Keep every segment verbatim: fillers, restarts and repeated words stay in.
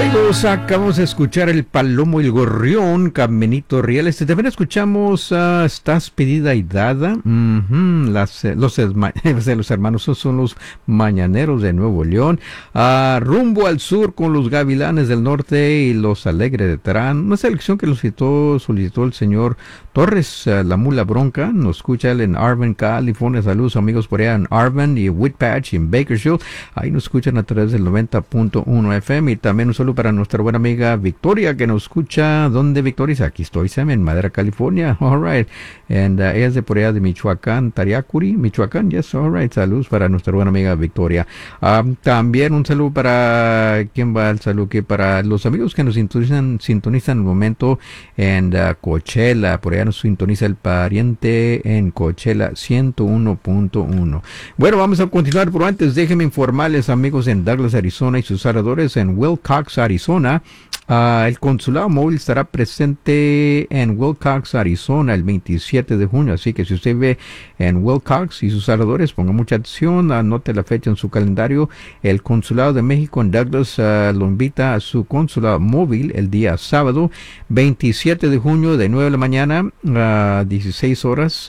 Amigos, acabamos de escuchar El Palomo y el Gorrión, Caminito Real. Este, también escuchamos uh, Estás Pedida y Dada. Uh-huh. Las, los, los hermanos son los Mañaneros de Nuevo León. Uh, Rumbo al Sur con los Gavilanes del Norte y los Alegres de Terán. Una selección que lo citó, solicitó el señor Torres, uh, la Mula Bronca. Nos escucha él en Arvin, California. Saludos amigos por allá en Arvin y Whitpatch y en Bakersfield. Ahí nos escuchan a través del noventa punto uno F M. Y también un saludo para nuestra buena amiga Victoria, que nos escucha. ¿Dónde, Victoria? Aquí estoy, Sam, en Madera, California. All right. And uh, ella es de por allá de Michoacán, Tariacuri, Michoacán. Yes, all right. Saludos para nuestra buena amiga Victoria. Um, también un saludo para, ¿quién va el saludo? Que para los amigos que nos sintonizan, sintonizan en el momento en uh, Coachella. Por allá nos sintoniza el pariente en Coachella ciento uno punto uno. Bueno, vamos a continuar, pero antes déjenme informarles, amigos, en Douglas, Arizona y sus alrededores, en Wilcox, Arizona. Uh, el consulado móvil estará presente en Wilcox, Arizona, el veintisiete de junio. Así que si usted ve en Wilcox y sus alrededores, ponga mucha atención, anote la fecha en su calendario. El consulado de México en Douglas uh, lo invita a su consulado móvil el día sábado, veintisiete de junio, de nueve de la mañana a uh, dieciséis horas,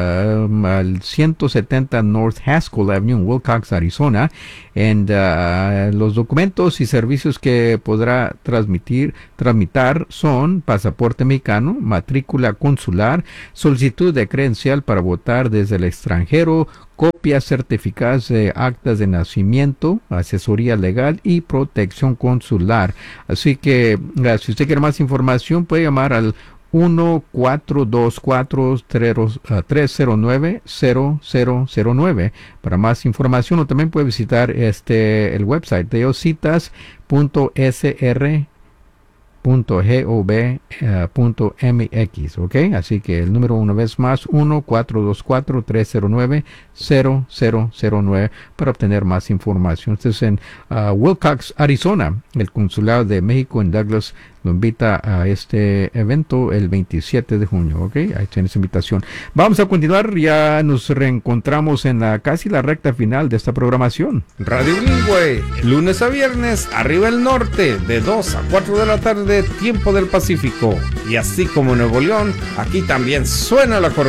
uh, al ciento setenta North Haskell Avenue en Wilcox, Arizona. En uh, los documentos y servicios que podrá transmitir, tramitar son pasaporte mexicano, matrícula consular, solicitud de credencial para votar desde el extranjero, copias certificadas de actas de nacimiento, asesoría legal y protección consular. Así que uh, si usted quiere más información puede llamar al uno cuatro dos cuatro tres cero nueve cero cero cero nueve para más información, o también puede visitar este el website de citas punto s r punto gov punto mx, ok, así que el número una vez más, uno cuatro dos cuatro tres cero nueve cero cero cero nueve para obtener más información. Este es en uh, Wilcox, Arizona. El consulado de México en Douglas lo invita a este evento el veintisiete de junio, ok, ahí tienes invitación. Vamos a continuar, ya nos reencontramos en la casi la recta final de esta programación. Radio Bilingüe, lunes a viernes, arriba el norte, de dos a cuatro de la tarde, tiempo del Pacífico. Y así como Nuevo León, aquí también suena la corneta.